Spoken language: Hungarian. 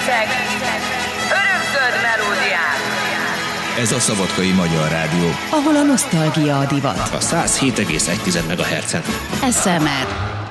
percek örökzöld melódiák. Ez a Szabadkai Magyar Rádió, ahol a nosztalgia a divat. A 107,1 MHz-en. SMR